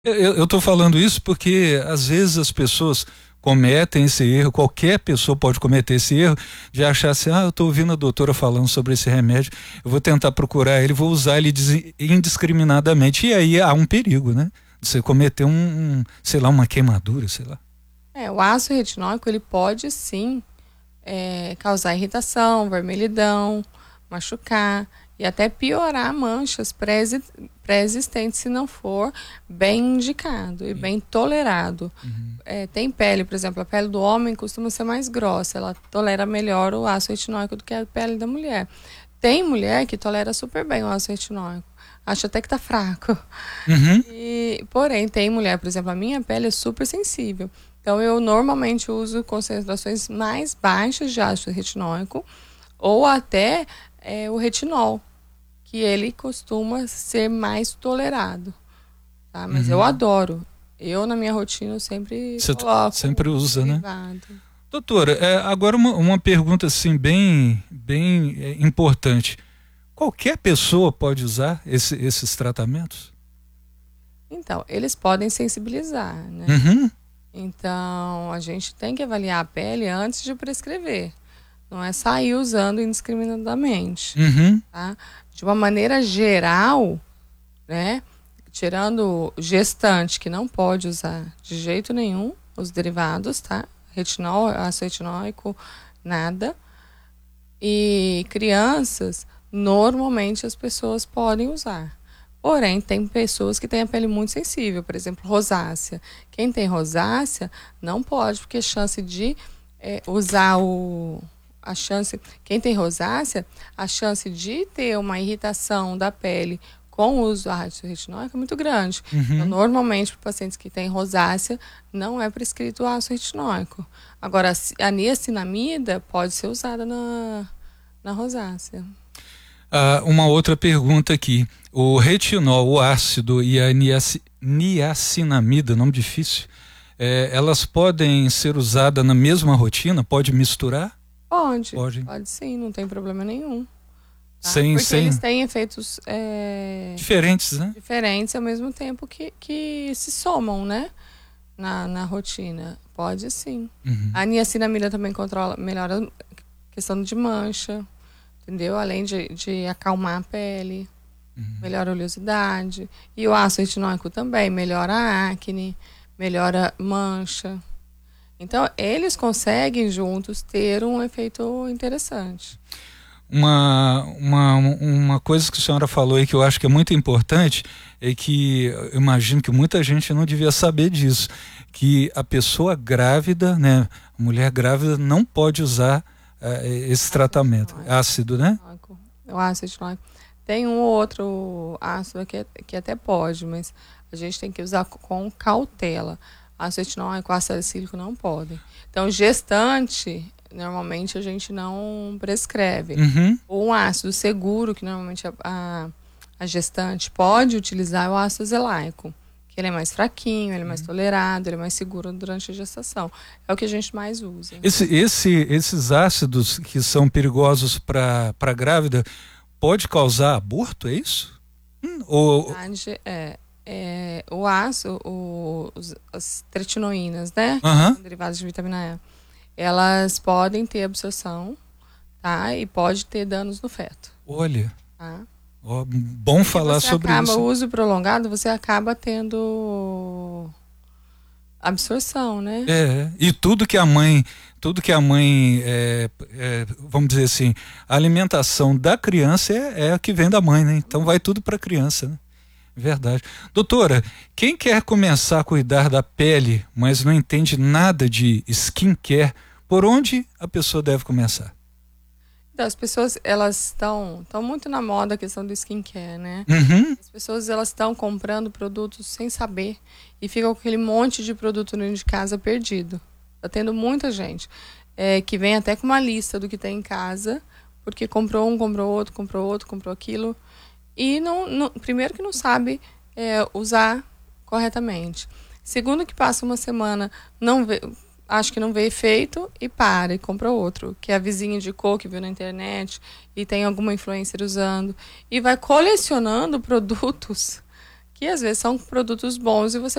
Eu tô falando isso porque às vezes as pessoas cometem esse erro, qualquer pessoa pode cometer esse erro de achar assim, eu tô ouvindo a doutora falando sobre esse remédio, eu vou tentar procurar ele, vou usar ele indiscriminadamente, e aí há um perigo, né? Você cometer sei lá, uma queimadura, sei lá. O ácido retinóico, ele pode sim causar irritação, vermelhidão, machucar e até piorar manchas pré-existentes se não for bem indicado e bem tolerado. Uhum. Tem pele, por exemplo, a pele do homem costuma ser mais grossa, ela tolera melhor o ácido retinóico do que a pele da mulher. Tem mulher que tolera super bem o ácido retinóico, acha até que tá fraco. Uhum. Porém, tem mulher, por exemplo, a minha pele é super sensível. Então, eu normalmente uso concentrações mais baixas de ácido retinóico ou até o retinol, que ele costuma ser mais tolerado. Tá? Mas eu adoro. Eu, na minha rotina, eu sempre Você coloco sempre usa, né? derivado. Doutora, agora uma pergunta assim bem importante. Qualquer pessoa pode usar esses tratamentos? Então, eles podem sensibilizar, né? Uhum. Então, a gente tem que avaliar a pele antes de prescrever. Não é sair usando indiscriminadamente. Uhum. Tá? De uma maneira geral, né? Tirando gestante, que não pode usar de jeito nenhum os derivados, tá? Retinol, ácido retinóico, nada. E crianças, normalmente as pessoas podem usar. Porém, tem pessoas que têm a pele muito sensível, por exemplo, rosácea. Quem tem rosácea não pode, porque a chance de usar quem tem rosácea, a chance de ter uma irritação da pele com o uso do ácido retinóico é muito grande. Então, Uhum. normalmente, para pacientes que têm rosácea, não é prescrito o ácido retinóico. Agora, a niacinamida pode ser usada na rosácea. Uma outra pergunta aqui. O retinol, o ácido e a niacinamida, nome difícil, elas podem ser usadas na mesma rotina? Pode misturar? Pode, Pode. pode sim, não tem problema nenhum. Tá? Sem, Porque eles sem têm efeitos diferentes, né? diferentes ao mesmo tempo que se somam, né? Na rotina. Pode sim. Uhum. A niacinamida também melhora a questão de mancha, entendeu? Além de acalmar a pele, melhora a oleosidade. E o ácido retinóico também melhora a acne, melhora mancha. Então, eles conseguem juntos ter um efeito interessante. Uma coisa que a senhora falou aí que eu acho que é muito importante é que eu imagino que muita gente não devia saber disso, que a pessoa grávida, né, a mulher grávida não pode usar esse tratamento, ácido, né? O ácido retinóico. Tem um ou outro ácido que até pode, mas a gente tem que usar com cautela. Ácido retinóico, ácido salicílico não podem. Então, gestante, normalmente a gente não prescreve. Uhum. Ou um ácido seguro, que normalmente a gestante pode utilizar, é o ácido azelaico, que ele é mais fraquinho, ele é mais tolerado, ele é mais seguro durante a gestação. É o que a gente mais usa. Esses ácidos que são perigosos para grávida pode causar aborto, é isso? Ou... O ácido, as tretinoínas, né? Uhum. Derivados de vitamina E. Elas podem ter absorção, tá? E pode ter danos no feto. Olha. Tá? Bom falar sobre isso. O uso prolongado, você acaba tendo absorção, né? E tudo que a mãe, vamos dizer assim, a alimentação da criança é a que vem da mãe, né? Então vai tudo para a criança, né? Verdade. Doutora, quem quer começar a cuidar da pele, mas não entende nada de skincare, por onde a pessoa deve começar? Então, as pessoas, elas estão muito na moda a questão do skincare, né? Uhum. As pessoas, elas estão comprando produtos sem saber e ficam com aquele monte de produto dentro de casa perdido. Tá tendo muita gente que vem até com uma lista do que tem em casa, porque comprou um, comprou outro, comprou aquilo. E primeiro que não sabe usar corretamente. Segundo que passa uma semana, acho que não vê efeito e para e compra outro, que é a vizinha indicou, que viu na internet e tem alguma influencer usando. E vai colecionando produtos que às vezes são produtos bons e você